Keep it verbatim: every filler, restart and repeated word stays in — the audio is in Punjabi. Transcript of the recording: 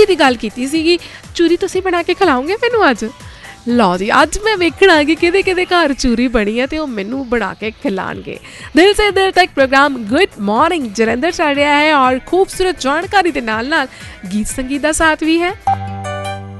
ਚੂਰੀ ਦੀ ਗੱਲ ਕੀਤੀ ਸੀਗੀ, ਚੂਰੀ ਤੁਸੀਂ ਬਣਾ ਕੇ ਖਿਲਾਓਗੇ ਮੈਨੂੰ ਅੱਜ? ਲਓ ਜੀ, ਅੱਜ ਮੈਂ ਵੇਖਣਾ ਕਿ ਕਿਹਦੇ ਕਿਹਦੇ ਘਰ ਚੂਰੀ ਬਣੀ ਹੈ ਤੇ ਉਹ ਮੈਨੂੰ ਬਣਾ ਕੇ ਖਿਲਾਣਗੇ। ਦਿਲ ਸੇ ਦਿਲ ਤੱਕ ਪ੍ਰੋਗਰਾਮ ਗੁੱਡ ਮਾਰਨਿੰਗ ਜਲੰਧਰ ਚੱਲ ਰਿਹਾ ਹੈ ਔਰ ਖੂਬਸੂਰਤ ਜਾਣਕਾਰੀ ਦੇ ਨਾਲ ਨਾਲ ਗੀਤ ਸੰਗੀਤ ਦਾ ਸਾਥ ਵੀ ਹੈ।